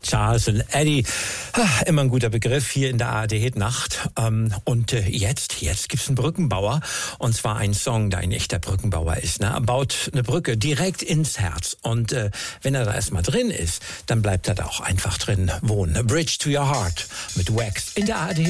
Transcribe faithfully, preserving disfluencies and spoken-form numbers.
Charles und Eddie, ah, immer ein guter Begriff hier in der A R D-Hit-Nacht. Ähm, und äh, jetzt, jetzt gibt's einen Brückenbauer. Und zwar ein Song, der ein echter Brückenbauer ist. Ne? Er baut eine Brücke direkt ins Herz. Und äh, wenn er da erstmal drin ist, dann bleibt er da auch einfach drin wohnen. A Bridge to Your Heart mit Wax in der A R D.